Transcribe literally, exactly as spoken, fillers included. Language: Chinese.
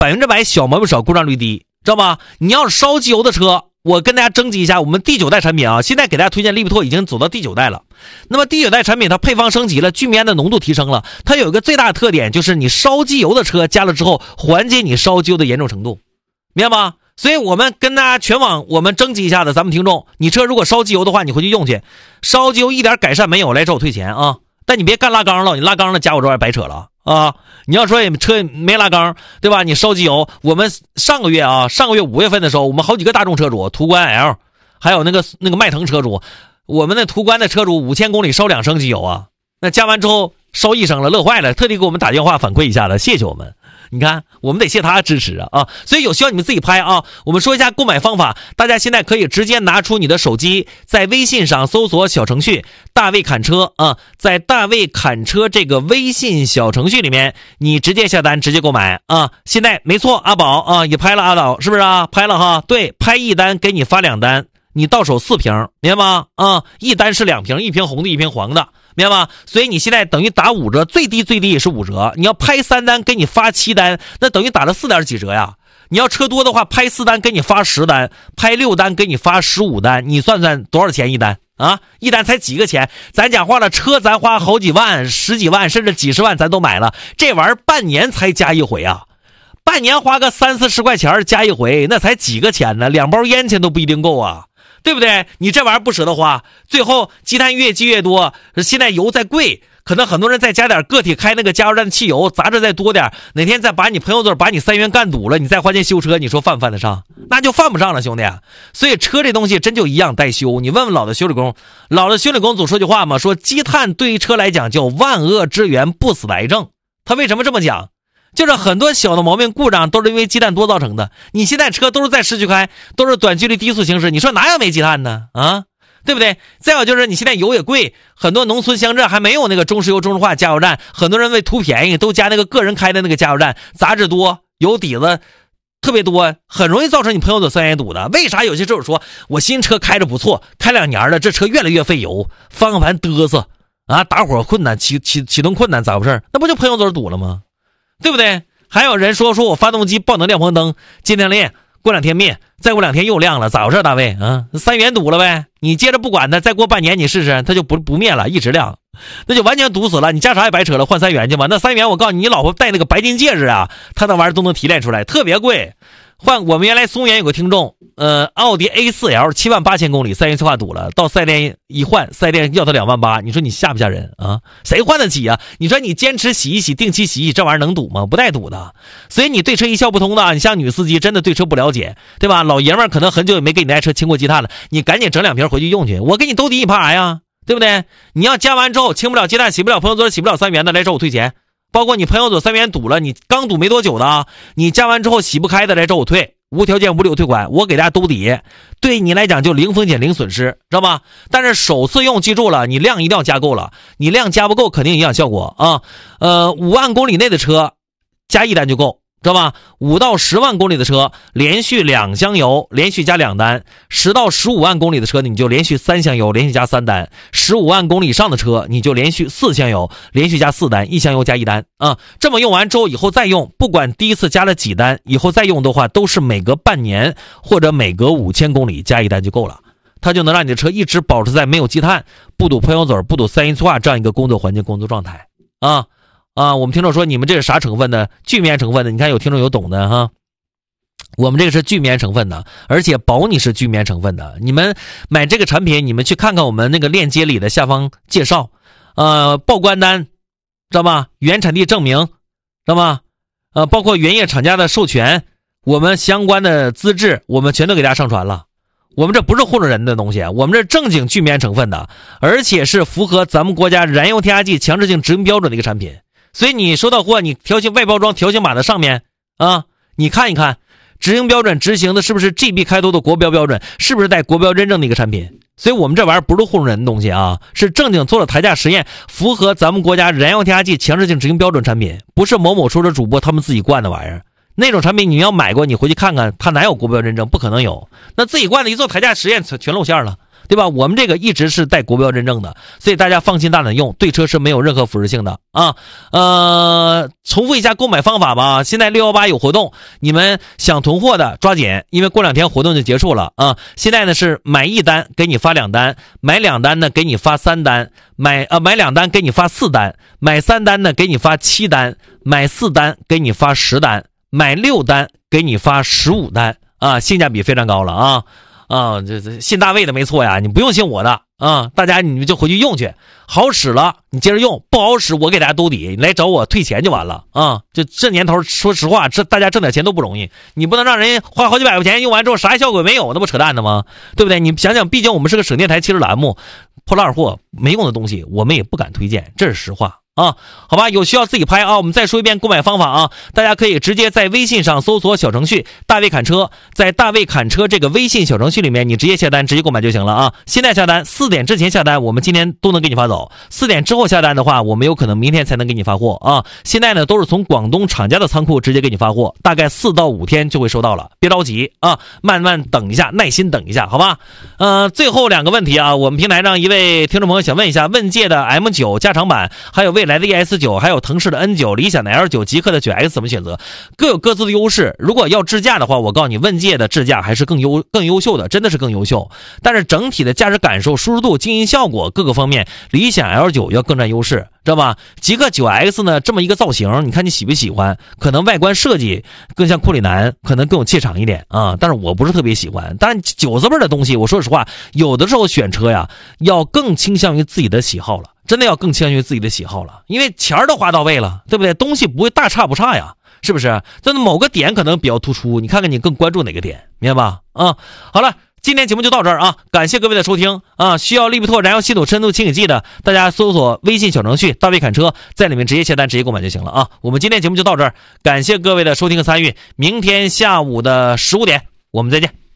百分之百小毛病少，故障率低，知道吗？你要是烧机油的车，我跟大家征集一下我们第九代产品啊，现在给大家推荐利比托已经走到第九代了。那么第九代产品它配方升级了，聚醚胺的浓度提升了，它有一个最大的特点就是你烧机油的车加了之后，缓解你烧机油的严重程度，明白吗？所以我们跟大家全网我们征集一下的咱们听众，你车如果烧机油的话，你回去用去，烧机油一点改善没有，来找我退钱啊！但你别干拉缸了，你拉缸了加我这玩意儿白扯了啊！你要说车没拉缸，对吧？你烧机油，我们上个月啊，上个月五月份的时候，我们好几个大众车主，途观 L， 还有那个那个迈腾车主，我们那途观的车主五千公里烧两升机油啊，那加完之后烧一升了，乐坏了，特地给我们打电话反馈一下的，谢谢我们。你看，我们得谢他支持啊啊！所以有需要你们自己拍啊。我们说一下购买方法，大家现在可以直接拿出你的手机，在微信上搜索小程序“大卫侃车”啊，在“大卫侃车”这个微信小程序里面，你直接下单，直接购买啊。现在没错，阿宝啊也拍了，阿宝是不是啊？拍了哈，对，拍一单给你发两单，你到手四瓶，明白吗？啊，一单是两瓶，一瓶红的，一瓶黄的。明白吗？所以你现在等于打五折，最低最低也是五折。你要拍三单给你发七单，那等于打了四点几折呀。你要车多的话，拍四单给你发十单，拍六单给你发十五单，你算算多少钱一单啊？一单才几个钱？咱讲话了，车咱花好几万、十几万甚至几十万咱都买了，这玩意儿半年才加一回啊。半年花个三四十块钱加一回，那才几个钱呢？两包烟钱都不一定够啊。对不对？你这玩意儿不舍得花，最后积碳越积越多，现在油再贵，可能很多人再加点个体开那个加油站的汽油，杂质再多点，哪天再把你朋友嘴把你三元干堵了，你再花钱修车，你说犯不犯得上？那就犯不上了，兄弟。所以车这东西真就一样待修。你问问老的修理工，老的修理工总说句话嘛，说积碳对于车来讲叫万恶之源，不死的癌症。他为什么这么讲？就是很多小的毛病故障都是因为积碳多造成的。你现在车都是在市区开，都是短距离低速行驶，你说哪有没积碳呢？啊，对不对？再有就是你现在油也贵，很多农村乡镇还没有那个中石油中石化加油站，很多人为图便宜都加那个个人开的那个加油站，杂质多，油底子特别多，很容易造成你朋友的三元堵的。为啥有些车主说我新车开着不错，开两年了，这车越来越费油，方向盘嘚瑟啊，打火困难，启启启动困难，咋回事？那不就朋友嘴堵了吗？对不对？还有人说说我发动机爆能亮黄灯，今天亮，过两天灭，再过两天又亮了，咋回事？大卫啊，三元堵了呗。你接着不管它，再过半年你试试，它就不不灭了，一直亮，那就完全堵死了。你加啥也白扯了，换三元去吧。那三元我告诉你，你老婆戴那个白金戒指啊，它那玩意儿都能提炼出来，特别贵。换我们原来松原有个听众，呃，奥迪 A 四 L 七万八千公里，三元催化堵了，到四 S 店一换，四 S 店要他两万八，你说你吓不吓人啊？谁换得起啊？你说你坚持洗一洗，定期洗一洗，这玩意儿能堵吗？不带堵的。所以你对车一窍不通的，你像女司机真的对车不了解，对吧？老爷们儿可能很久也没给你那车清过积碳了，你赶紧整两瓶回去用去，我给你兜底一盘啥呀？对不对？你要加完之后清不了积碳，洗不了朋友嘴，洗不了三元的，来找我退钱。包括你朋友嘴三元堵了，你刚堵没多久的啊，你加完之后洗不开的，来找我退。无条件无理由退款，我给大家兜底，对你来讲就零风险零损失，知道吗？但是首次用记住了，你量一定要加够了，你量加不够肯定影响效果啊。呃，五万公里内的车加一单就够，知道吧？五到十万公里的车连续两箱油，连续加两单；十到十五万公里的车你就连续三箱油，连续加三单；十五万公里以上的车你就连续四箱油，连续加四单，一箱油加一单啊。这么用完之后以后再用，不管第一次加了几单，以后再用的话都是每隔半年或者每隔五千公里加一单就够了，它就能让你的车一直保持在没有积碳、不堵喷油嘴、不堵三元催化这样一个工作环境、工作状态啊。啊，我们听众说你们这是啥成分的？聚醚成分的。你看有听众有懂的哈，我们这个是聚醚成分的，而且保你是聚醚成分的。你们买这个产品，你们去看看我们那个链接里的下方介绍，呃，报关单，知道吧？原产地证明，知道吗？呃，包括原液厂家的授权，我们相关的资质，我们全都给大家上传了。我们这不是糊弄人的东西，我们这正经聚醚成分的，而且是符合咱们国家燃油添加剂强制性执行标准的一个产品。所以你收到货，你条形外包装条形码的上面啊，你看一看执行标准执行的是不是 G B 开头的国标标准，是不是带国标认证的一个产品。所以我们这玩意儿不是糊弄人的东西啊，是正经做了台价实验，符合咱们国家燃油添加剂强制性执行标准产品，不是某某说的主播他们自己灌的玩意儿。那种产品你要买过，你回去看看，它哪有国标认证？不可能有。那自己灌的一做台价实验全露馅了， 对吧？我们这个一直是带国标认证的，所以大家放心大胆用，对车是没有任何腐蚀性的啊。呃，重复一下购买方法吧。现在六一八有活动，你们想囤货的抓紧，因为过两天活动就结束了啊。现在呢是买一单给你发两单，买两单呢给你发三单，买呃买两单给你发四单，买三单呢给你发七单，买四单给你发十单，买六单给你发十五单啊，性价比非常高了啊。啊，这这信大卫的没错呀，你不用信我的啊，大家你们就回去用去，好使了你接着用，不好使我给大家兜底，你来找我退钱就完了啊。就这年头，说实话，这大家挣点钱都不容易，你不能让人花好几百块钱用完之后啥效果没有，那不扯淡的吗？对不对？你想想，毕竟我们是个省电台汽车栏目，破烂货没用的东西我们也不敢推荐，这是实话。啊，好吧，有需要自己拍啊。我们再说一遍购买方法啊，大家可以直接在微信上搜索小程序大卫侃车，在大卫侃车这个微信小程序里面，你直接下单，直接购买就行了啊。现在下单，四点之前下单，我们今天都能给你发走；四点之后下单的话，我们有可能明天才能给你发货啊。现在呢，都是从广东厂家的仓库直接给你发货，大概四到五天就会收到了，别着急啊，慢慢等一下，耐心等一下，好吧？呃，最后两个问题啊，我们平台上一位听众朋友想问一下，问界的 M 九 加长版，还有未来的 E S 九，还有腾势的 N 九， 理想的 L 九， 极客的 九 X 怎么选择？各有各自的优势。如果要智驾的话，我告诉你，问界的智驾还是更优更优秀的，真的是更优秀。但是整体的驾驶感受、舒适度、经营效果各个方面，理想 L 九 要更占优势，知道吧？极客 九 X 呢，这么一个造型，你看你喜不喜欢？可能外观设计更像库里南，可能更有气场一点啊，但是我不是特别喜欢。但是九字辈的东西，我说实话，有的时候选车呀，要更倾向于自己的喜好了。真的要更倾向于自己的喜好了，因为钱儿都花到位了，对不对？东西不会大差不差呀，是不是？但某个点可能比较突出，你看看你更关注哪个点，明白吧？啊，好了，今天节目就到这儿啊，感谢各位的收听啊！需要利比拓燃油系统深度清洗剂的，大家搜索微信小程序大卫侃车，在里面直接下单，直接购买就行了啊！我们今天节目就到这儿，感谢各位的收听和参与，明天下午的十五点我们再见。